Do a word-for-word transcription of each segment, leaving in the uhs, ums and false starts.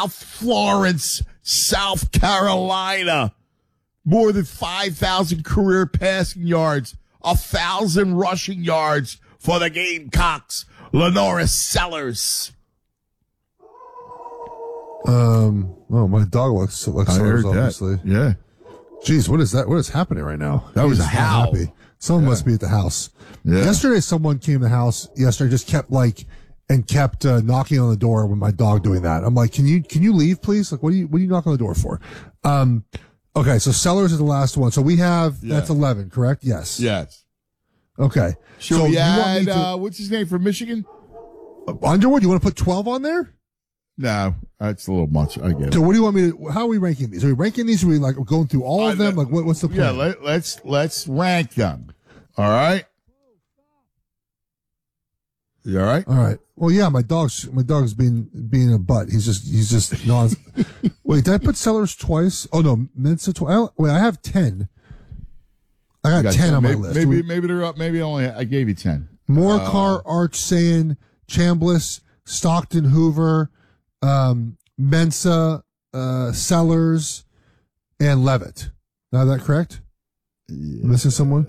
South Florence, South Carolina. More than five thousand career passing yards, one thousand rushing yards for the Gamecocks. Lenora Sellers. Um. Oh, my dog looks like Sellers, obviously. Yeah. Jeez, what is that? What is happening right now? That was He's a howl. Happy. Someone Yeah. must be at the house. Yeah. Yesterday, someone came to the house. Yesterday, just kept like and kept uh, knocking on the door with my dog doing that. I'm like, can you can you leave, please? Like, what do you what do you knock on the door for? Um. Okay, so Sellers is the last one. So we have Yeah. that's eleven, correct? Yes. Yes. Okay. Should so we you want me add, to, uh, what's his name from Michigan? Underwood? You want to put twelve on there? No, that's a little much. I get it. So what do you want me to? How are we ranking these? Are we ranking these? Or are we like going through all of I- them? Like what, what's the plan? Yeah, let, let's let's rank them. All right. You all right? All right. Well, yeah, my dog's my dog's being being a butt. He's just he's just non. Wait, did I put Sellers twice? Oh no, Mensa twice. Wait, I have ten. I got, You got ten on maybe, my list. Maybe We- maybe they're up. Maybe only I gave you ten. Moore, Carr, Arch, Sayin, Chambliss, Stockton, Hoover, um, Mensa, uh, Sellers, and Levitt. Now, is that correct? Yeah. Missing someone?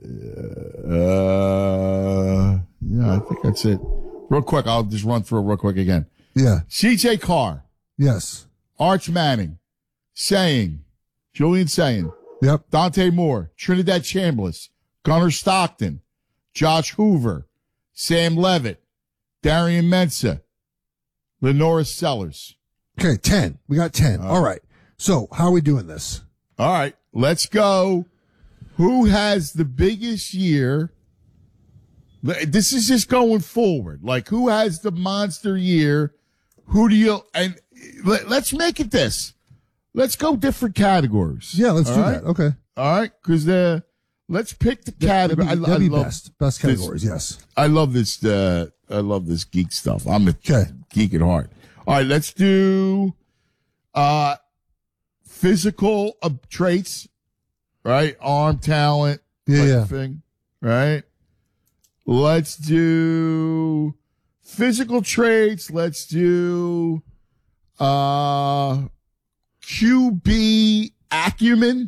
Uh, yeah, I think that's it. Real quick, I'll just run through it real quick again. Yeah. C J Carr, Yes. Arch Manning, Saying, Julian Saying, Yep. Dante Moore, Trinidad Chambliss, Gunnar Stockton, Josh Hoover, Sam Levitt, Darian Mensa, Lenora Sellers. Okay, ten. We got ten. Uh, All right. So, how are we doing this? All right, let's go. Who has the biggest year? This is just going forward. Like, who has the monster year? Who do you, and let, let's make it this. Let's go different categories. Yeah, let's All do right? that. Okay. All right, because the let's pick the That'd category. be, I, that'd I be love best. Best this- categories, yes. I love this. Uh, I love this geek stuff. I'm a Okay. geek at heart. All right, let's do uh, physical uh, traits. Right, arm talent. Yeah, type yeah. Thing. Right. Let's do physical traits. Let's do uh, Q B acumen.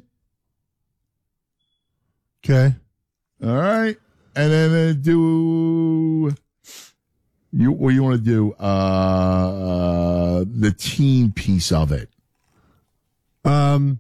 Okay. All right, and then uh, do you what you want to do? Uh, the team piece of it. Um,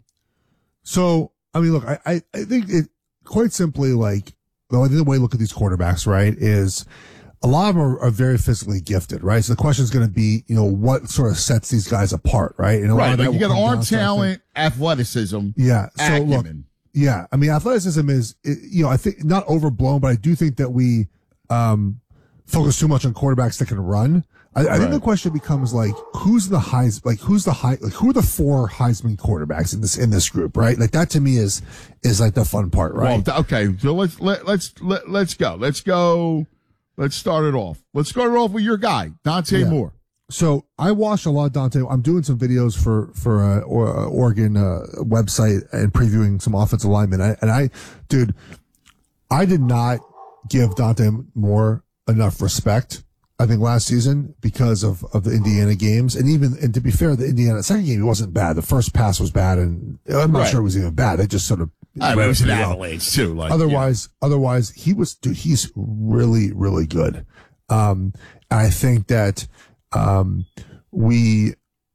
so, I mean, look, I, I, I think it quite simply, like, the way the way to look at these quarterbacks, right, is a lot of them are, are very physically gifted, right? So the question is going to be, you know, what sort of sets these guys apart, right? And a lot Right, of like that you will got come arm down to, I think- talent, athleticism, Yeah. So look, acumen. yeah, I mean, athleticism is, it- you know, I think not overblown, but I do think that we, um, focus too much on quarterbacks that can run. I, I think Right. the question becomes like, who's the Heis, like, who's the high, like, who are the four Heisman quarterbacks in this, in this group, right? Like, that to me is, is like the fun part, right? Well, th- okay, so let's let, let's let, let's go. Let's go. Let's start it off. Let's start it off with your guy, Dante Yeah. Moore. So I watched a lot of Dante. I'm doing some videos for, for, uh, or, uh, Oregon, uh, website and previewing some offensive linemen. I, and I, dude, I did not give Dante Moore enough respect, I think, last season because of, of the Indiana games. And even, and to be fair, the Indiana second game, it wasn't bad. The first pass was bad, and I'm not Right. sure it was even bad. They just sort of, I mean, it was an pretty well. avalanche too. Like Otherwise, otherwise, he was, dude, he's really, really good. Um, I think that, um, we,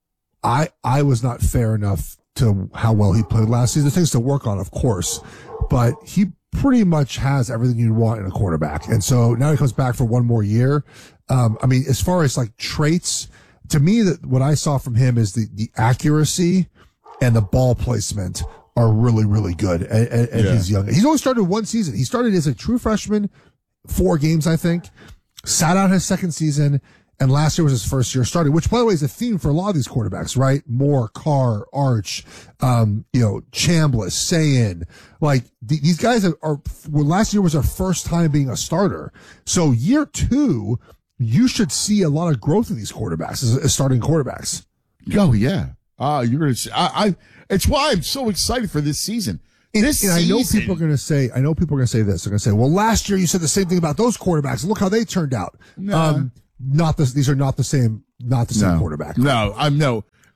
I, I was not fair enough to how well he played last season. Things to work on, of course, but he pretty much has everything you'd want in a quarterback. And so now he comes back for one more year. Um, I mean, as far as like traits, to me, that what I saw from him is the, the accuracy and the ball placement are really, really good. And, and, and Yeah. he's young. He's only started one season. He started as a true freshman, four games, I think, sat out his second season. And last year was his first year starting, which, by the way, is a theme for a lot of these quarterbacks, right? Moore, Carr, Arch, um, you know, Chambliss, Sayin. Like, th- these guys are, are, well, last year was their first time being a starter. So year two, you should see a lot of growth in these quarterbacks as, as starting quarterbacks. Oh yeah. Uh, you're gonna. See, I, I. It's why I'm so excited for this season. And, This and I know season- people are going to say, I know people are going to say this. They're going to say, well, last year you said the same thing about those quarterbacks. Look how they turned out. No. Um, not this, these are not the same, not the same no, quarterback. No, I'm no.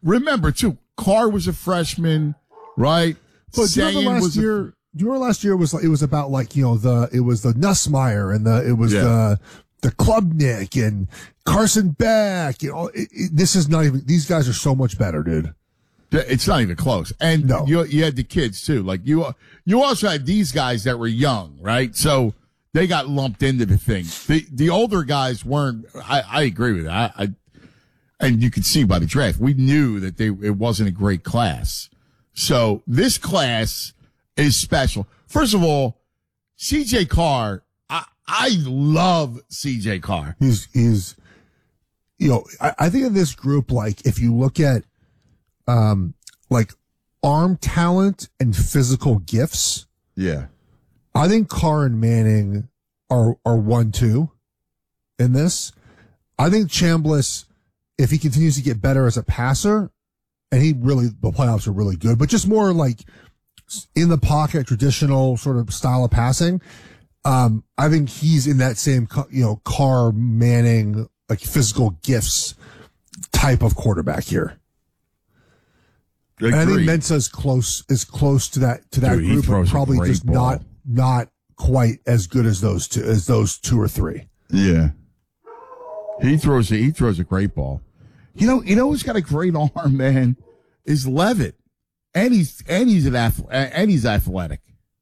remember too, Carr was a freshman, right? But do you remember Sagan last was a- year? Do you remember last year was like, it was about like, you know, the, it was the Nussmeier and the, it was Yeah. the, the Klubnik and Carson Beck. You know, it, it, this is not even, these guys are so much better, dude. It's not even close. And No. you you had the kids too. Like you you also had these guys that were young, right? So they got lumped into the thing. The the older guys weren't. I, I agree with that. I, I and you could see by the draft, we knew that they it wasn't a great class. So this class is special. First of all, C J Carr. I I love C J Carr. He's, he's, you know, I, I think in this group, like if you look at, um, like arm talent and physical gifts, Yeah. I think Carr and Manning are, are one, two in this. I think Chambliss, if he continues to get better as a passer, and he really, the playoffs are really good, but just more like in the pocket, traditional sort of style of passing. Um, I think he's in that same, you know, Carr, Manning, like physical gifts type of quarterback here. And I think Agreed. Mensa's close, is close to that, to that Dude, he group, but throws a probably great just ball. not, not quite as good as those two, as those two or three. Yeah. He throws a, he throws a great ball. You know, you know who's got a great arm, man, is Levitt. And he's, and he's an ath- and he's athletic.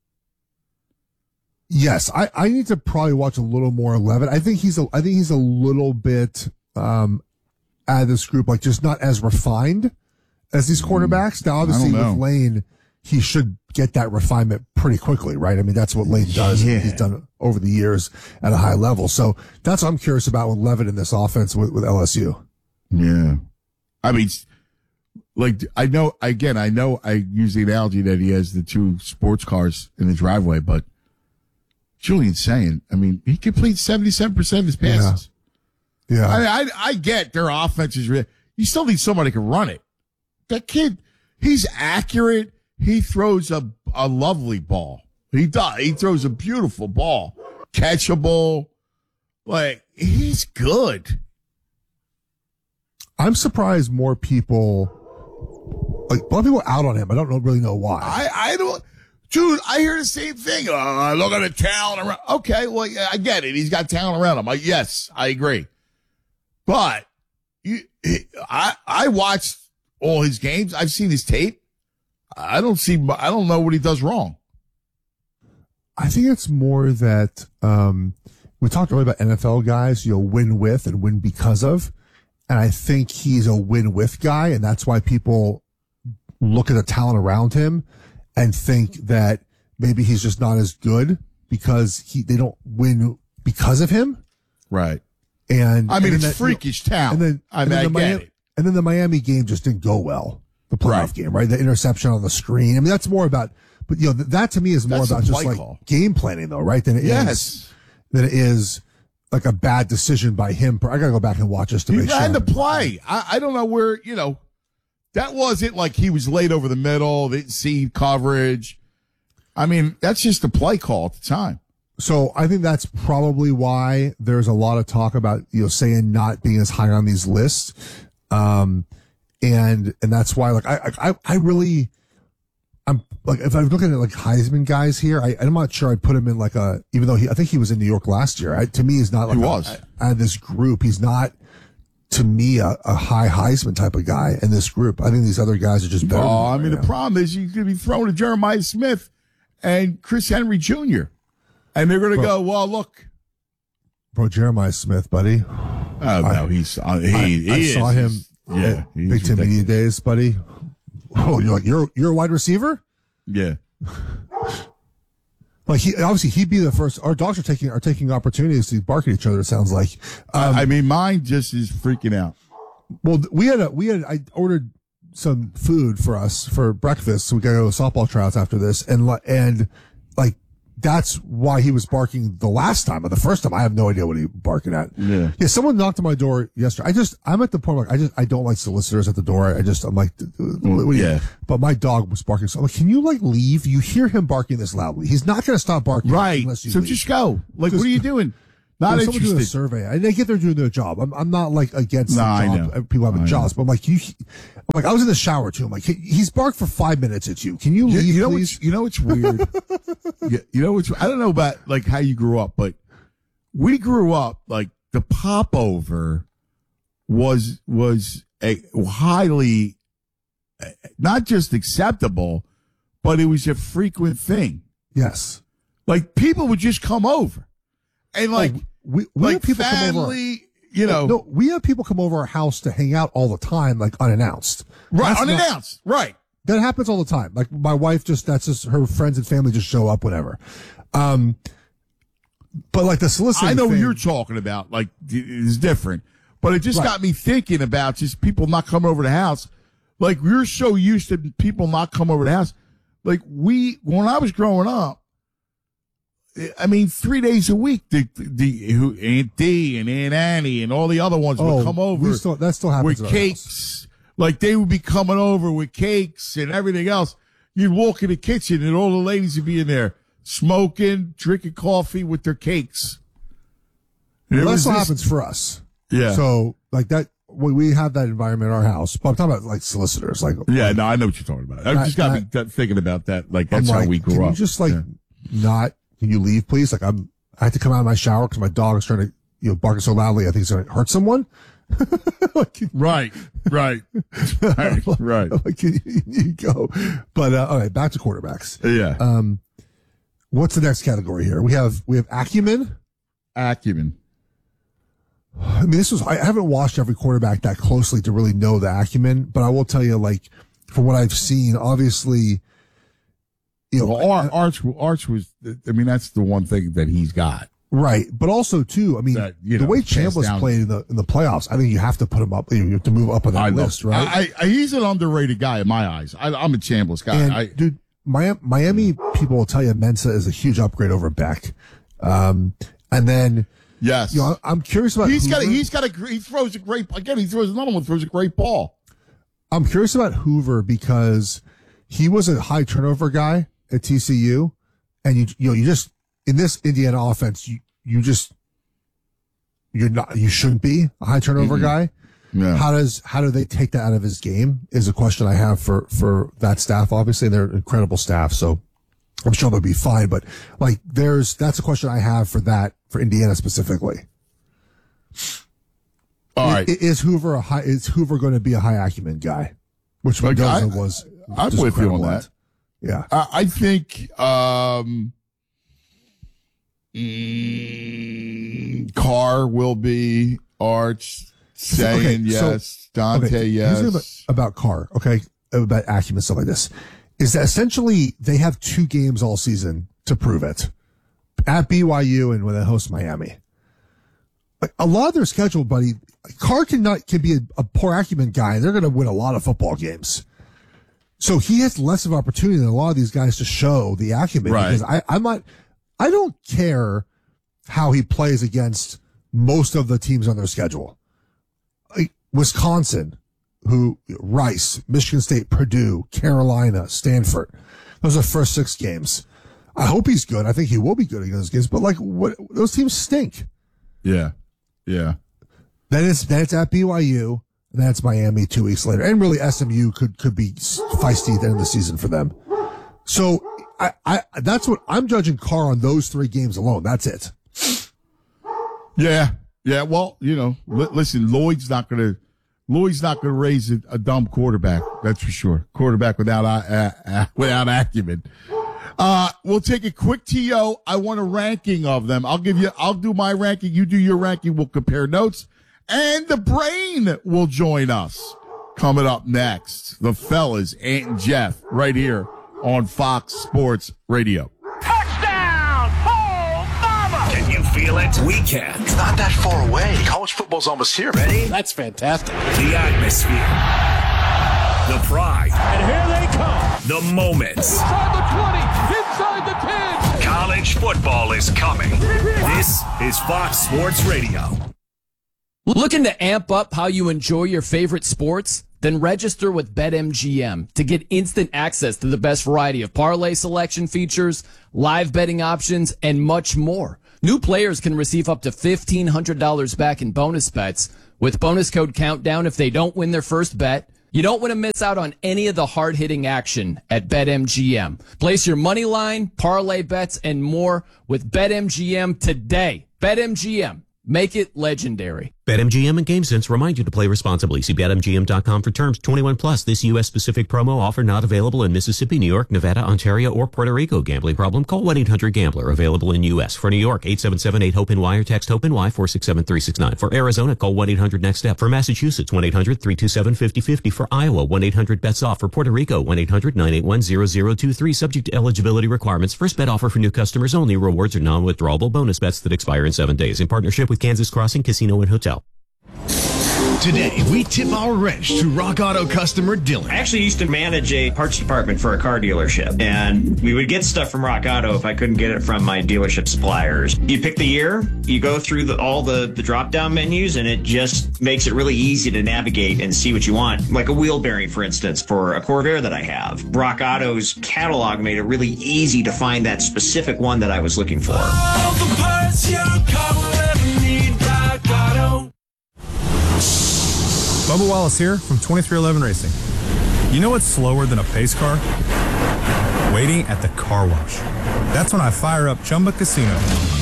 Yes, I, I need to probably watch a little more Levitt. I think he's a, I think he's a little bit, um, out of this group, like just not as refined as these quarterbacks. Now, obviously I don't know. with Lane, he should get that refinement pretty quickly, right? I mean, that's what Lane does. Yeah. He's done it over the years at a high level. So that's what I'm curious about with Levitt in this offense with, with L S U. Yeah. I mean, like, I know, again, I know I use the analogy that he has the two sports cars in the driveway, but Julian's saying, I mean, he completes seventy-seven percent of his passes. Yeah. I mean, I, I get their offense is real. You still need somebody who can run it. That kid, he's accurate. He throws a, a lovely ball. He does. He throws a beautiful ball. Catchable. Like, he's good. I'm surprised more people, like, a lot of people are out on him. I don't know, really know why. I, I don't, dude, I hear the same thing. Uh, look at the talent around. Okay, well, yeah, I get it. He's got talent around him. I, yes, I agree. But you, he, I, I watched all his games. I've seen his tape. I don't see, I don't know what he does wrong. I think it's more that, um, we talked earlier about N F L guys, you know, win with and win because of. And I think he's a win with guy. And that's why people look at the talent around him and think that maybe he's just not as good because he, they don't win because of him. Right. And I mean, and it's that, freakish talent. And then, I and mean, then I the get Miami, it. and then the Miami game just didn't go well. The playoff Right. game, right? The interception on the screen. I mean, that's more about, but you know, th- that to me is more That's a about just play like call. game planning though, right? Than it is, Yes. than it is like a bad decision by him. I gotta go back and watch this to He make sure. ran the play. I, I don't know where, you know, that wasn't like he was laid over the middle, didn't see coverage. I mean, that's just a play call at the time. So I think that's probably why there's a lot of talk about, you know, saying not being as high on these lists. Um, and, and that's why, like, I, I, I really, I'm like, if I'm looking at like Heisman guys here, I, I'm not sure I'd put him in like a, even though he, I think he was in New York last year. I, to me, he's not like, He a- was. out of this group. He's not, to me, a, a high Heisman type of guy in this group. I think these other guys are just better. Oh, I than him mean, right the now. problem is you could be thrown to Jeremiah Smith and Chris Henry Junior And they're going to go, well, look. Bro, Jeremiah Smith, buddy. Oh, no, he's, uh, he, I, he I is. saw him. Yeah. at he's Big Ten Media ridiculous. Days, buddy. Oh, you're like, you're, you're a wide receiver? Yeah. Like he, obviously he'd be the first, our dogs are taking, are taking opportunities to bark at each other. It sounds like, um, I mean, mine just is freaking out. well, we had a, we had, I ordered some food for us for breakfast. So we got to go to softball tryouts after this. And, li- and like, that's why he was barking the last time, or the first time. I have no idea what he was barking at. Yeah. Yeah. Someone knocked on my door yesterday. I just, I'm at the point where I just, I don't like solicitors at the door. I just, I'm like, what do you- yeah. But my dog was barking. So I'm like, can you like leave? You hear him barking this loudly. He's not going to stop barking. Right. Unless you So leave. just go. Like, Just- what are you doing? Not There's someone doing a interested. survey, and they get there doing their job. I'm, I'm not like against No, the I job. know. People having I jobs, but I'm like you. I'm like I was in the shower too. I'm like he's barked for five minutes at you. Can you You, leave, you know please? what's, you know what's weird? you, you know what's I don't know about like how you grew up, but we grew up like the popover was was a highly not just acceptable, but it was a frequent thing. Yes. Like people would just come over, and like Oh, we we like have people come over. family, you know, No, we have people come over our house to hang out all the time, like unannounced. right? That's not- Unannounced, right? That happens all the time. Like my wife just, that's just her friends and family just show up whenever. Um, but like the soliciting I know what thing- you're talking about. Like it's different, but it just Right. got me thinking about just people not coming over the house. Like we're so used to people not come over the house. Like we, when I was growing up, I mean, three days a week, the, the, who, Aunt Dee and Aunt Annie and all the other ones Oh, would come over we still, that still happens with at our house. cakes. Like they would be coming over with cakes and everything else. You'd walk in the kitchen and all the ladies would be in there smoking, drinking coffee with their cakes. And it Well, that was still this- happens for us. Yeah. So like that, we, we have that environment in our house, but I'm talking about like solicitors. Like, Yeah, no, I know what you're talking about. I That- just got that- me th- thinking about that. Like I'm that's like, how we grew can up. you just like Yeah. not, can you leave please? Like I'm, I had to come out of my shower because my dog is trying to, you know, barking so loudly. I think it's going to hurt someone. Like, Right, right, right, right. like, can you, you go. But, uh, all right, back to quarterbacks. Yeah, Um, what's the next category here? We have, we have acumen. acumen. I mean, this was, I haven't watched every quarterback that closely to really know the acumen, but I will tell you, like, from what I've seen, obviously, you know, Well, Ar- Arch, Arch was. I mean, that's the one thing that he's got. right. But also, too, I mean, That, you the know, way pass Chambliss down. played in the, in the playoffs, I think you have to put him up, you have to move up on that I love- list, right? I, I, he's an underrated guy in my eyes. I, I'm a Chambliss guy. and, I, dude, Miami, Miami people will tell you Mensa is a huge upgrade over Beck. Um, and then, yes, you know, I- I'm curious about he's got. A, Hoover. he's got a. gr- He throws a great. Again, he throws another one. Throws a great ball. I'm curious about Hoover because he was a high turnover guy at T C U, and you you know you just in this Indiana offense you you just you're not you shouldn't be a high turnover guy. Yeah. How does how do they take that out of his game is a question I have for for that staff. Obviously, they're an incredible staff, so I'm sure they'll be fine. But like, there's that's a question I have for that for Indiana specifically. All right. I- Is Hoover a high? Is Hoover going to be a high acumen guy? Which Like, I- Mendoza was. I'm just with you on incredible that. at. Yeah. I, I think um, mm, Carr will be Arch saying Okay, so- yes, Dante Okay, here's yes. the thing about, about Carr, okay, about acumen, stuff like this, is that essentially they have two games all season to prove it at B Y U and when they host Miami. Like a lot of their schedule, buddy, Carr can not can be a, a poor acumen guy, and they're going to win a lot of football games. So he has less of opportunity than a lot of these guys to show the acumen. Right. Because I, I'm not, I don't care how he plays against most of the teams on their schedule. Like Wisconsin, who Rice, Michigan State, Purdue, Carolina, Stanford. Those are the first six games. I hope he's good. I think he will be good against those games. But like, what those teams stink. yeah, yeah. Then it's then it's at B Y U. And then it's Miami two weeks later, and really S M U could could be feisty at the end of the season for them. So I, I that's what I'm judging Carr on those three games alone. That's it. Yeah, yeah. Well, you know, li- listen, Lloyd's not going to, Lloyd's not going to raise a, a dumb quarterback. That's for sure. Quarterback without uh, uh, without acumen. Uh, we'll take a quick T O. I want a ranking of them. I'll give you. I'll do my ranking. You do your ranking. We'll compare notes, and the brain will join us. Coming up next, the fellas, Ant and Jeff, right here on Fox Sports Radio. Touchdown! Oh, mama! Can you feel it? We can. It's not that far away. College football's almost here. Ready? That's fantastic. The atmosphere. The pride. And here they come. The moments. Inside the twenty, inside the ten. College football is coming. This is Fox Sports Radio. Looking to amp up how you enjoy your favorite sports? Then register with BetMGM to get instant access to the best variety of parlay selection features, live betting options, and much more. New players can receive up to fifteen hundred dollars back in bonus bets with bonus code Countdown if they don't win their first bet. You don't want to miss out on any of the hard-hitting action at BetMGM. Place your money line, parlay bets, and more with BetMGM today. BetMGM. Make it legendary. BetMGM and GameSense remind you to play responsibly. See Bet M G M dot com for terms. twenty-one plus. This U S specific promo offer not available in Mississippi, New York, Nevada, Ontario, or Puerto Rico. Gambling problem? Call one eight hundred gambler. Available in U S. For New York, eight seven seven eight HOPE-N-Y or text HOPE-N-Y four six seven three six nine. For Arizona, call one eight hundred next step. For Massachusetts, one eight hundred three two seven five zero five zero. For Iowa, one eight hundred bets off. For Puerto Rico, one eight hundred nine eight one zero zero two three. Subject to eligibility requirements. First bet offer for new customers only. Rewards are non-withdrawable bonus bets that expire in seven days. In partnership with Kansas Crossing Casino and Hotel. Today, we tip our wrench to Rock Auto customer Dylan. I actually used to manage a parts department for a car dealership, and we would get stuff from Rock Auto if I couldn't get it from my dealership suppliers. You pick the year, you go through the, all the, the drop-down menus, and it just makes it really easy to navigate and see what you want. Like a wheel bearing, for instance, for a Corvair that I have. Rock Auto's catalog made it really easy to find that specific one that I was looking for. All the parts your car will ever need, Rock Auto. Bubba Wallace here from twenty-three eleven Racing. You know what's slower than a pace car? Waiting at the car wash. That's when I fire up Chumba Casino.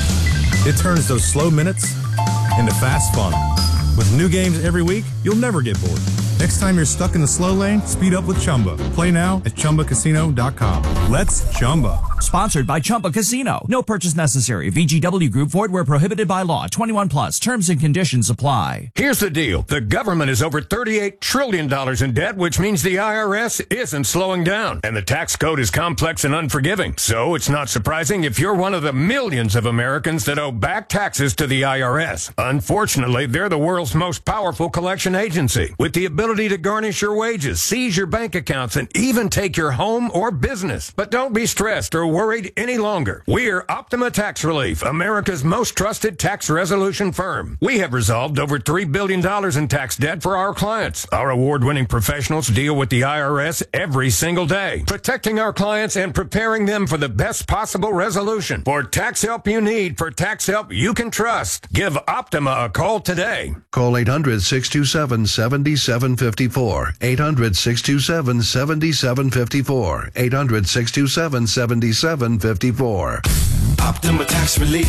It turns those slow minutes into fast fun. With new games every week, you'll never get bored. Next time you're stuck in the slow lane, speed up with Chumba. Play now at Chumba Casino dot com. Let's Chumba. Sponsored by Chumba Casino. No purchase necessary. V G W Group. Void where prohibited by law. twenty-one plus. Terms and conditions apply. Here's the deal. The government is over thirty-eight trillion dollars in debt, which means the I R S isn't slowing down. And the tax code is complex and unforgiving. So it's not surprising if you're one of the millions of Americans that owe back taxes to the I R S. Unfortunately, they're the world's most powerful collection agency, with the ability to garnish your wages, seize your bank accounts, and even take your home or business. But don't be stressed or worried any longer. We're Optima Tax Relief, America's most trusted tax resolution firm. We have resolved over three billion dollars in tax debt for our clients. Our award-winning professionals deal with the I R S every single day, protecting our clients and preparing them for the best possible resolution. For tax help you need, for tax help you can trust, give Optima a call today. Call eight hundred, six two seven, seven seven five four. eight hundred, six two seven, seven seven five four. eight hundred, six two seven, seven seven five four. Optima Tax Relief.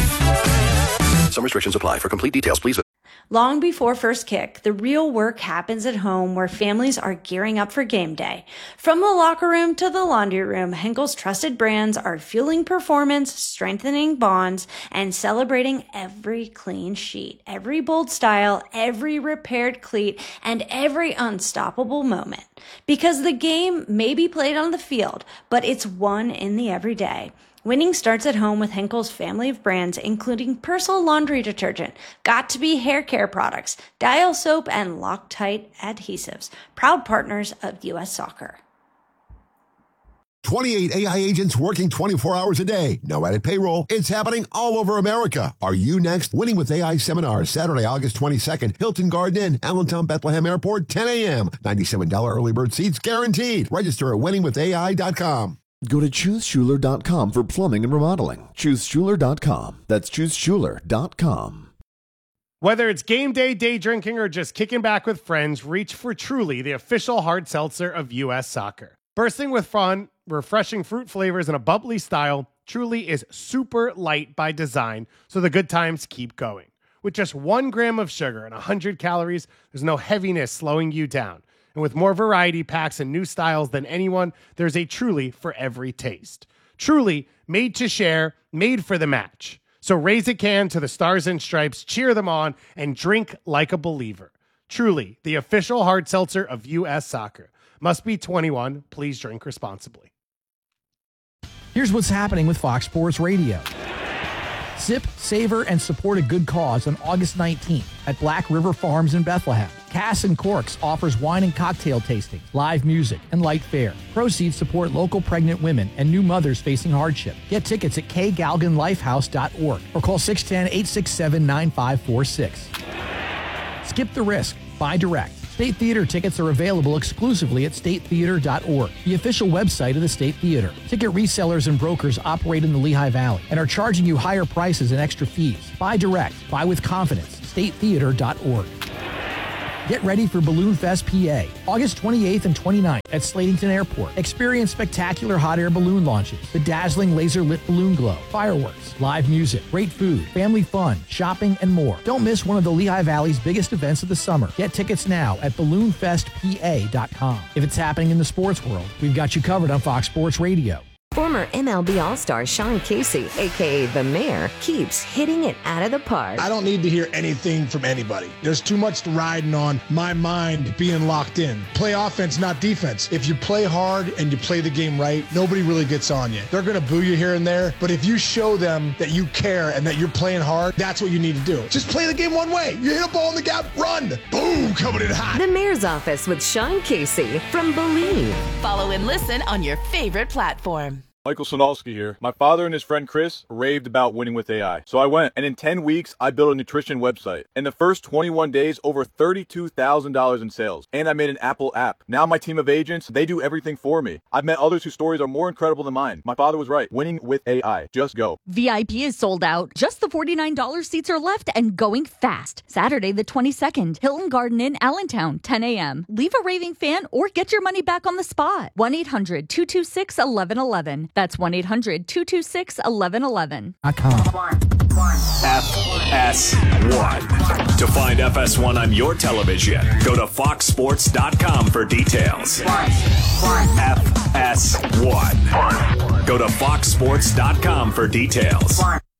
Some restrictions apply. For complete details, please visit. Long before first kick, the real work happens at home where families are gearing up for game day. From the locker room to the laundry room, Henkel's trusted brands are fueling performance, strengthening bonds, and celebrating every clean sheet, every bold style, every repaired cleat, and every unstoppable moment. Because the game may be played on the field, but it's won in the everyday. Winning starts at home with Henkel's family of brands, including Persil laundry detergent, Got2b hair care products, Dial soap, and Loctite adhesives. Proud partners of U S Soccer. twenty-eight A I agents working twenty-four hours a day. No added payroll. It's happening all over America. Are you next? Winning with A I seminar, Saturday, August twenty-second. Hilton Garden Inn, Allentown, Bethlehem Airport, ten a.m. ninety-seven dollars early bird seats guaranteed. Register at winning with A I dot com. Go to choose schuler dot com for plumbing and remodeling. choose schuler dot com. That's choose schuler dot com. Whether it's game day, day drinking, or just kicking back with friends, reach for Truly, the official hard seltzer of U S Soccer. Bursting with fun, refreshing fruit flavors, and a bubbly style, Truly is super light by design, so the good times keep going. With just one gram of sugar and one hundred calories, there's no heaviness slowing you down. And with more variety packs and new styles than anyone, there's a Truly for every taste. Truly, made to share, made for the match. So raise a can to the Stars and Stripes, cheer them on, and drink like a believer. Truly, the official hard seltzer of U S Soccer. Must be twenty-one. Please drink responsibly. Here's what's happening with Fox Sports Radio. Sip, savor, and support a good cause on August nineteenth at Black River Farms in Bethlehem. Cass and Corks offers wine and cocktail tasting, live music, and light fare. Proceeds support local pregnant women and new mothers facing hardship. Get tickets at k galgan lifehouse dot org or call six one zero, eight six seven, nine five four six. Skip the risk. Buy direct. State Theater tickets are available exclusively at state theater dot org, the official website of the State Theater. Ticket resellers and brokers operate in the Lehigh Valley and are charging you higher prices and extra fees. Buy direct. Buy with confidence. state theater dot org. Get ready for Balloon Fest P A, August twenty-eighth and twenty-ninth at Slatington Airport. Experience spectacular hot air balloon launches, the dazzling laser-lit balloon glow, fireworks, live music, great food, family fun, shopping, and more. Don't miss one of the Lehigh Valley's biggest events of the summer. Get tickets now at balloon fest p a dot com. If it's happening in the sports world, we've got you covered on Fox Sports Radio. Former M L B All-Star Sean Casey, a k a. The Mayor, keeps hitting it out of the park. I don't need to hear anything from anybody. There's too much riding on my mind being locked in. Play offense, not defense. If you play hard and you play the game right, nobody really gets on you. They're going to boo you here and there, but if you show them that you care and that you're playing hard, that's what you need to do. Just play the game one way. You hit a ball in the gap, run. Boom, coming in hot. The Mayor's Office with Sean Casey from Believe. Follow and listen on your favorite platform. Michael Sonalski here. My father and his friend Chris raved about winning with A I. So I went, and in ten weeks, I built a nutrition website. In the first twenty-one days, over thirty-two thousand dollars in sales. And I made an Apple app. Now my team of agents, they do everything for me. I've met others whose stories are more incredible than mine. My father was right. Winning with A I. Just go. V I P is sold out. Just the forty-nine dollars seats are left and going fast. Saturday the twenty-second, Hilton Garden Inn, Allentown, ten a.m. Leave a raving fan or get your money back on the spot. one eight hundred two two six one one one one. That's one eight hundred two two six one one one one. F S one. To find F S one on your television, go to fox sports dot com for details. F S one. Go to fox sports dot com for details.